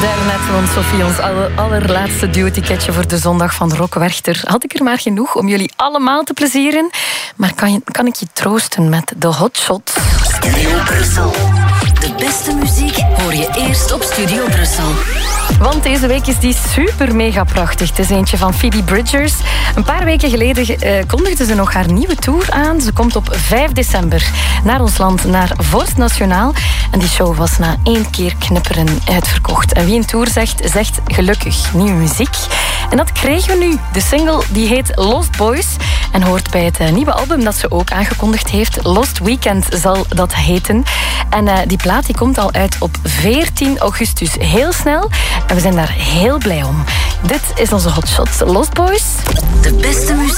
Daarnet won Sophie ons allerlaatste duo-ticketje voor de zondag van Rock Werchter. Had ik er maar genoeg om jullie allemaal te plezieren. Maar kan ik je troosten met de Hotshot? Studio Brussel. De beste muziek hoor je eerst op Studio Brussel. Want deze week is die super mega prachtig. Het is eentje van Phoebe Bridgers. Een paar weken geleden kondigde ze nog haar nieuwe tour aan. Ze komt op 5 december naar ons land, naar Vorst Nationaal. En die show was na 1 keer knipperen uitverkocht. En wie een tour zegt gelukkig nieuwe muziek. En dat kregen we nu. De single die heet Lost Boys en hoort bij het nieuwe album dat ze ook aangekondigd heeft. Lost Weekend zal dat heten. En die plaat die komt al uit op 14 augustus. Heel snel. En we zijn daar heel blij om. Dit is onze Hotshot. Lost Boys. De beste muziek